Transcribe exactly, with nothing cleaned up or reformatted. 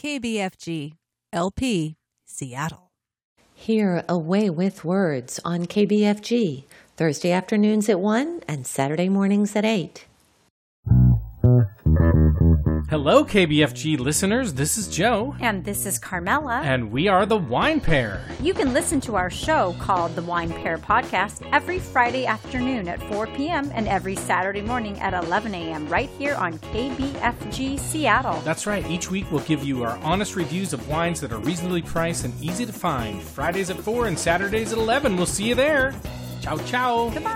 K B F G, L P, Seattle. Hear Away with Words on K B F G, Thursday afternoons at one and Saturday mornings at eight. Hello, K B F G listeners. This is Joe. And this is Carmela. And we are the Wine Pair. You can listen to our show called the Wine Pair Podcast every Friday afternoon at four p.m. and every Saturday morning at eleven a.m. right here on K B F G Seattle. That's right. Each week we'll give you our honest reviews of wines that are reasonably priced and easy to find. Fridays at four and Saturdays at eleven. We'll see you there. Ciao, ciao. Goodbye.